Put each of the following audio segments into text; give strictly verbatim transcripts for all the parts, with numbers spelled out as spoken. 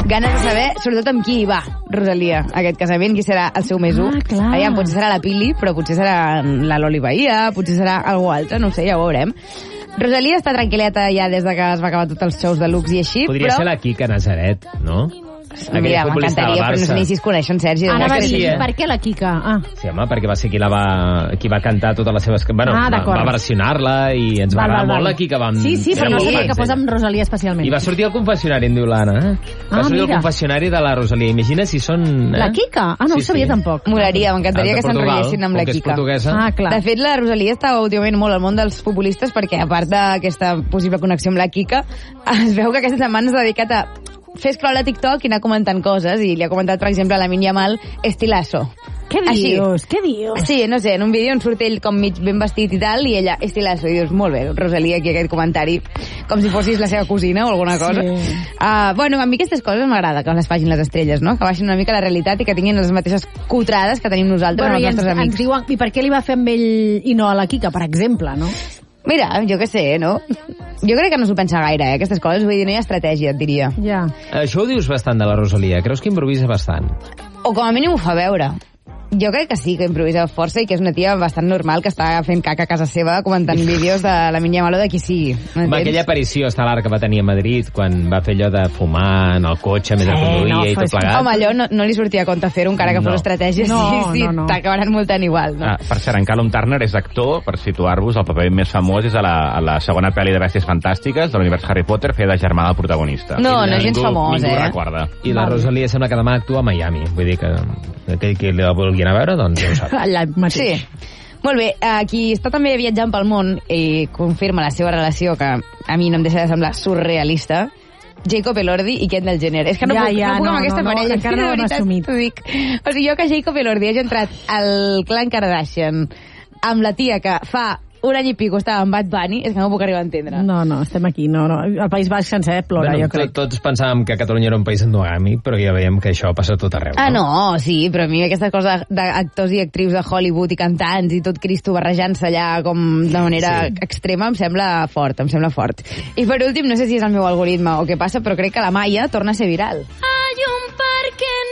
Ganes de saber, sobretot amb qui hi va, Rosalia, aquest casament, qui serà el seu més u. Ah, clar. Aviam, potser serà la Pili, però potser serà la Loli Bahia, potser serà algú altre, no ho sé, ja ho veurem. Rosalia està tranquil·leta ja des de que es va acabar tots els shows de Lux i així, Podria però... ser la Quica Nazaret, no? Mira, m'encantaria, però no sé ni si es coneixen, Sergi. Anava a que dir, sí, eh? per què la Quica? Ah. Sí, home, perquè va ser qui, la va, qui va cantar totes les seves... Bueno, Ah, va, d'acord. va versionar-la i ens va Val, agradar val, molt val. la Quica. Vam... Sí, sí, però érem no molt sabia fans que posa d'ella. amb Rosalia especialment. I va sortir al confessionari, em diu l'Anna. Eh? Va Ah, sortir mira. al confessionari de la Rosalia. Imagina si són... Eh? La Quica? Ah, no Sí, ho sabia sí. tampoc. M'agradaria, m'encantaria Els de que Portugal, s'enrotllessin amb com la que és Quica. portuguesa. Ah, clar. De fet, la Rosalia està últimament molt al món dels populistes perquè, a part d'aquesta possible connexió amb la Quica, es veu que aquesta setmana s'ha dedicat a fer scroll a TikTok i anar comentant coses, i li ha comentat, per exemple, a la Lamin Yamal, estilazo. Què Així. dius? Què dius? Sí, no sé, en un vídeo on surt ell com mig ben vestit i tal, i ella, estilazo, i dius, molt bé, Rosalia, aquí aquest comentari, com si fossis la seva cosina o alguna cosa. Sí. Uh, bueno, a mi aquestes coses m'agrada que les facin les estrelles, no? Que baixin una mica la realitat i que tinguin les mateixes cutrades que tenim nosaltres, Bueno, amb i els ens, nostres ens amics. diuen, i per què li va fer amb ell i no a la Quica, per exemple, no? Mira, jo què sé, no? Jo crec que no s'ho pensa gaire, eh, aquestes coses. Vull dir, no hi ha estratègia, et diria. Ja. Això ho dius bastant de la Rosalia. Creus que improvisa bastant? O com a mínim ho fa veure. Jo crec que sí, que improvisa força i que és una tia bastant normal que està fent caca a casa seva comentant vídeos de la Minya Malo de qui sigui. Va, aquella aparició estel·lar que va tenir a Madrid quan va fer allò de fumar en el cotxe mentre Sí, conduïa no, i fos- tot plegat. Home, allò no, no li sortia a compte fer-ho encara que No. fos estratègia. No, sí, sí, no, no. t'acabaran multant igual. No? Ah, per cert, en Callum Turner és actor, per situar-vos, el paper més famós és a la, a la segona pel·li de Bèsties Fantàstiques de l'univers Harry Potter, feia de germà del protagonista. No, I no és gens ningú- famós, ningú eh? recorda. I la Rosalia sembla que demà actua a Miami. Vull dir que aquell que la vulgui anar a veure, doncs ja ho sap. Allà mateix. Sí. Molt bé, eh, qui està també viatjant pel món i confirma la seva relació, que a mi no em deixa de semblar surrealista, Jacob Elordi i Kendall Jenner. És que no Ja, puc, ja, no puc no, amb aquesta no, no, parella. encara no de ho hem veritat, assumit. t'ho dic. O sigui, jo que Jacob Elordi hagi entrat al clan Kardashian amb la tia que fa un any i pico estava amb Bad Bunny, és que no ho puc arribar a entendre. No, no, estem aquí. No, no. El País Basc sencer plora, Bueno, jo crec. tot, tots pensàvem que Catalunya era un país endogàmic, però ja veiem que això passa a tot arreu. Ah, no, sí, però a mi aquesta cosa d'actors i actrius de Hollywood i cantants i tot Cristo barrejant-se allà com de manera Sí. extrema em sembla fort, em sembla fort. I per últim, no sé si és el meu algoritme o què passa, però crec que la Maia torna a ser viral. Hay un parque en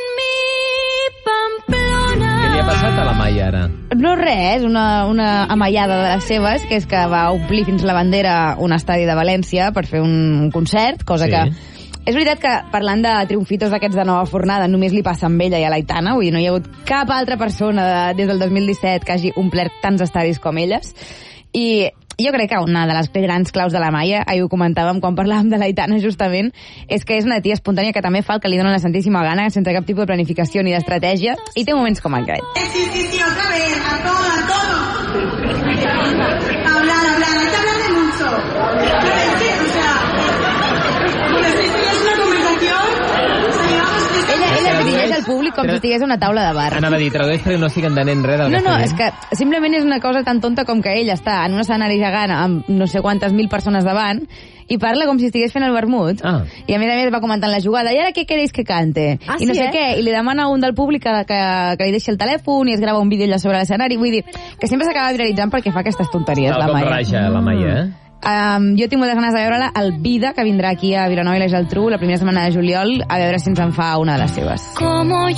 mi Pamplona. Què li ha passat a la Maia ara? No res, una, una amaiada de les seves, que és que va omplir fins la bandera un estadi de València per fer un, un concert, cosa Sí. que... És veritat que, parlant de triomfitos d'aquests de nova fornada, només li passa amb ella i a l'Aitana, vull dir, no hi ha hagut cap altra persona de, des del dos mil disset que hagi omplert tants estadis com elles, i jo crec que una de les grans claus de la Maia, ahir ho comentàvem quan parlàvem de l'Aitana justament, és que és una tia espontània que també fa el que li dona la santíssima gana, sense cap tipus de planificació ni d'estratègia, i té moments com aquest. Sí, sí, sí, otra vez, a todo, a todo. Hablar, hablar, hay que hablar de mucho. Es que, o sea, bueno, si esto ya es una conversación, o sea, llevamos tres Ella, ella Tradueix- dirigeix el públic com si Tra- estigués a una taula de bar. Anava a dir, tradueix perquè no estic entenent res del No, que no, està és dient. que simplement és una cosa tan tonta com que ell està en un escenari gegant amb no sé quantes mil persones davant i parla com si estigués fent el vermut. Ah. I a més a més va comentant la jugada. I ara què queréis que cante? Ah, I no sí, sé eh? què. I li demana a un del públic que, que, que li deixi el telèfon i es grava un vídeo allà sobre l'escenari. Vull dir, que sempre s'acaba viralitzant perquè fa aquestes tonteries, Tal la com Maia. raja la Maia, eh? Um, jo tinc moltes ganes de veure-la al Vida, que vindrà aquí a Vilanova i la Geltrú la primera setmana de juliol, a veure si ens en fa una de les seves. Como